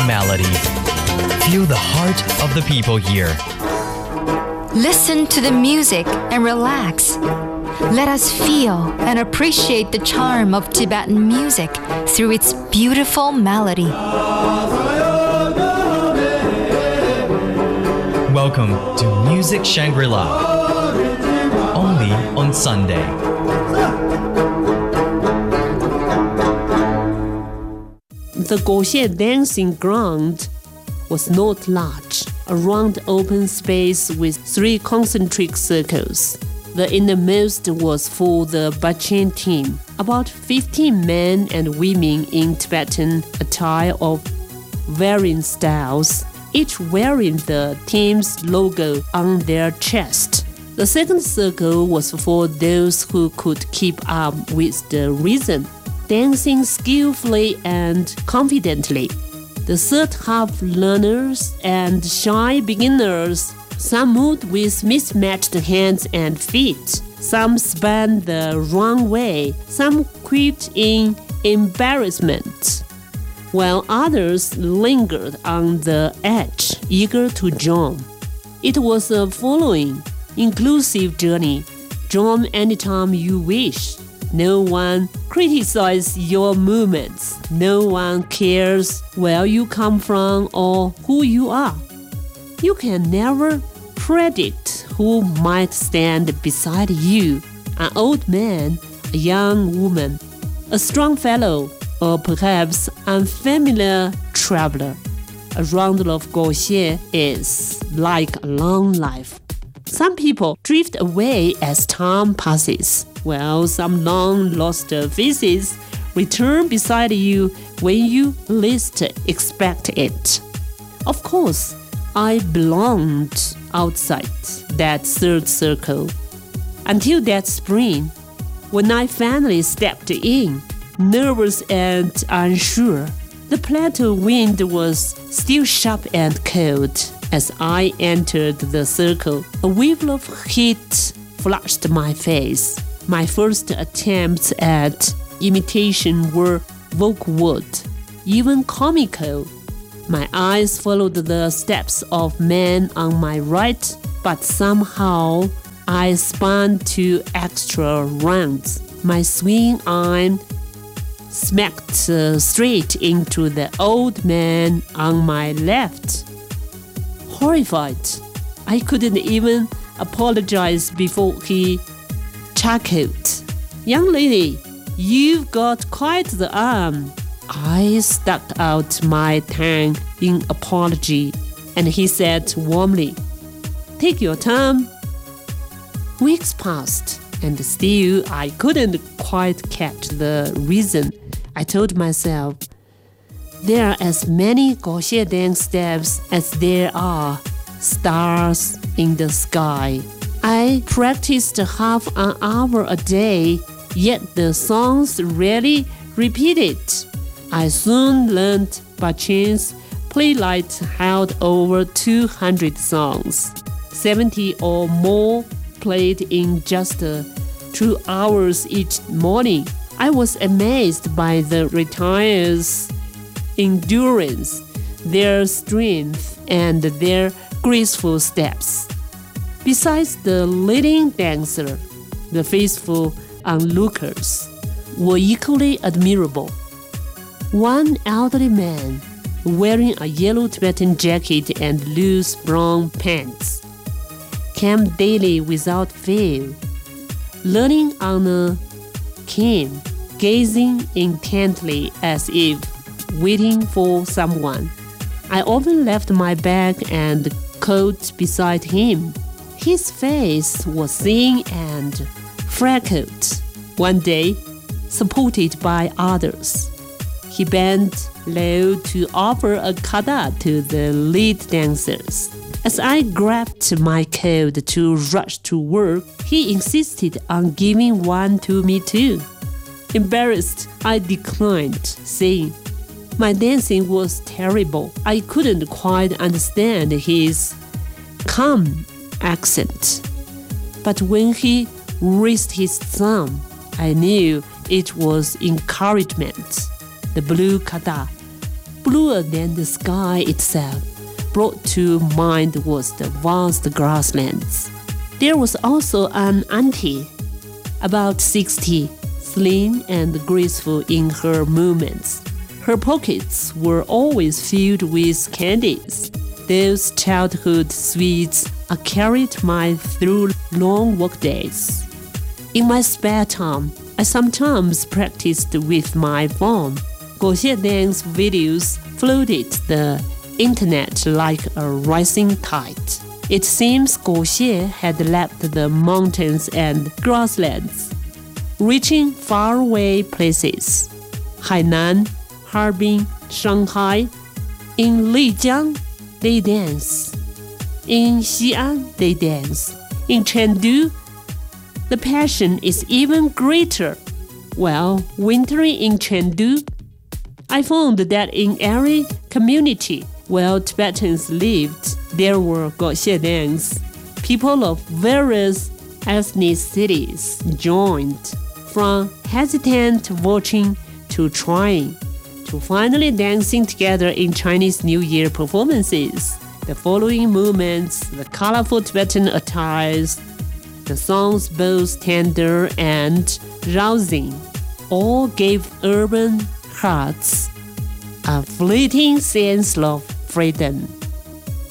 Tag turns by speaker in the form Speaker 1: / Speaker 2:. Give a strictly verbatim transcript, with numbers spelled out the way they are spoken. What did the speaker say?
Speaker 1: melody. Feel the heart of the people here.
Speaker 2: Listen to the music and relax. Let us feel and appreciate the charm of Tibetan music through its beautiful melody.
Speaker 1: Welcome to Music Shangri-La, only on Sunday.
Speaker 3: The Goxie dancing ground was not large, a round open space with three concentric circles. The innermost was for the Bachin team, about fifteen men and women in Tibetan attire of varying styles, each wearing the team's logo on their chest. The second circle was for those who could keep up with the rhythm, dancing skillfully and confidently. The third half, learners and shy beginners. Some moved with mismatched hands and feet. Some span the wrong way. Some quit in embarrassment, while others lingered on the edge, eager to join. It was a following, inclusive journey. Join anytime you wish. No one criticizes your movements. No one cares where you come from or who you are. You can never predict who might stand beside you, an old man, a young woman, a strong fellow, or perhaps unfamiliar traveler. A round of Goxie is like a long life. Some people drift away as time passes, while some long-lost faces return beside you when you least expect it. Of course, I belonged outside that third circle until that spring, when I finally stepped in, nervous and unsure. The plateau wind was still sharp and cold. As I entered the circle, a wave of heat flushed my face. My first attempts at imitation were awkward, even comical. My eyes followed the steps of men on my right, but somehow I spun two extra rounds. My swing arm smacked uh, straight into the old man on my left. Horrified, I couldn't even apologize before he chuckled. "Young lady, you've got quite the arm." I stuck out my tongue in apology, and he said warmly, "Take your time." Weeks passed, and still I couldn't quite catch the reason. I told myself, there are as many Goxie dance steps as there are stars in the sky. I practiced half an hour a day, yet the songs rarely repeated. I soon learned Bachin's playlist held over two hundred songs, seventy or more played in just uh, two hours each morning. I was amazed by the retirees' endurance, their strength, and their graceful steps. Besides the leading dancer, the faithful onlookers were equally admirable. One elderly man, wearing a yellow Tibetan jacket and loose brown pants, came daily without fail, leaning on a cane, gazing intently as if waiting for someone. I often left my bag and coat beside him. His face was thin and freckled. One day, supported by others, he bent low to offer a kata to the lead dancers. As I grabbed my coat to rush to work, he insisted on giving one to me too. Embarrassed, I declined, saying, my dancing was terrible. I couldn't quite understand his calm accent. But when he raised his thumb, I knew it was encouragement. The blue kata bluer than the sky itself, brought to mind was the vast grasslands. There was also an auntie, about sixty, slim and graceful in her movements. Her pockets were always filled with candies. Those childhood sweets I carried my through long workdays. In my spare time, I sometimes practiced with my phone. Guoxie dance videos flooded the internet like a rising tide. It seems Guoxie had left the mountains and grasslands, reaching faraway places. Hainan, Harbin, Shanghai. In Lijiang, they dance. In Xi'an, they dance. In Chengdu, the passion is even greater. While wintering in Chengdu, I found that in every community where Tibetans lived, there were Guoxie dance. People of various ethnicities joined, from hesitant watching to trying, to finally dancing together in Chinese New Year performances. The following movements, the colorful Tibetan attires, the songs both tender and rousing, all gave urban hearts a fleeting sense of freedom.